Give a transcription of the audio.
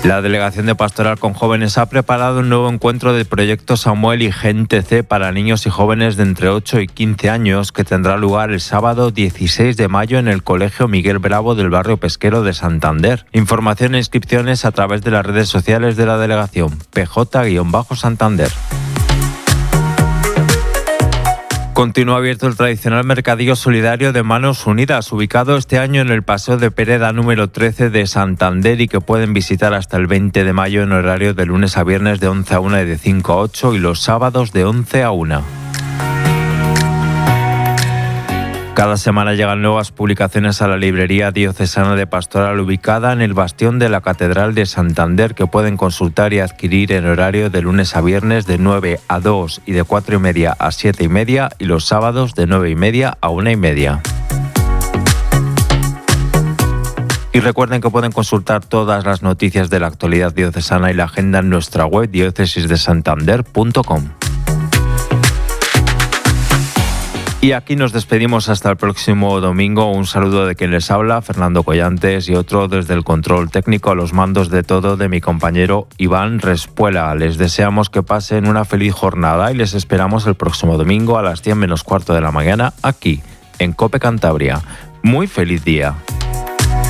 La Delegación de Pastoral con Jóvenes ha preparado un nuevo encuentro del proyecto Samuel y Gente C para niños y jóvenes de entre 8 y 15 años que tendrá lugar el sábado 16 de mayo en el Colegio Miguel Bravo del barrio Pesquero de Santander. Información e inscripciones a través de las redes sociales de la Delegación, PJ-Santander. Continúa abierto el tradicional mercadillo solidario de Manos Unidas, ubicado este año en el Paseo de Pereda número 13 de Santander y que pueden visitar hasta el 20 de mayo en horario de lunes a viernes de 11 a 1 y de 5 a 8 y los sábados de 11 a 1. Cada semana llegan nuevas publicaciones a la librería diocesana de Pastoral ubicada en el bastión de la Catedral de Santander que pueden consultar y adquirir en horario de lunes a viernes de 9 a 2 y de 4:30 a 7:30 y los sábados de 9:30 a 1:30. Y recuerden que pueden consultar todas las noticias de la actualidad diocesana y la agenda en nuestra web diócesisdesantander.com. Y aquí nos despedimos hasta el próximo domingo. Un saludo de quien les habla, Fernando Collantes, y otro desde el control técnico a los mandos de todo de mi compañero Iván Respuela. Les deseamos que pasen una feliz jornada y les esperamos el próximo domingo a las 10 menos cuarto de la mañana aquí, en COPE Cantabria. Muy feliz día.